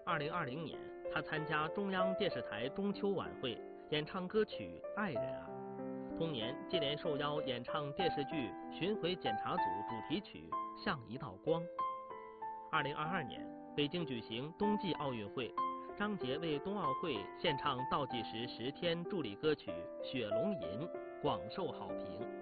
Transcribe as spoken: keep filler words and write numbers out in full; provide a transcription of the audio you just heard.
二零二零年，他参加中央电视台中秋晚会，演唱歌曲《爱人啊》。同年，接连受邀演唱电视剧《巡回检查组》主题曲《像一道光》。二零二二年，北京举行冬季奥运会，张杰为冬奥会献唱倒计时十天助力歌曲《雪龙吟》，广受好评。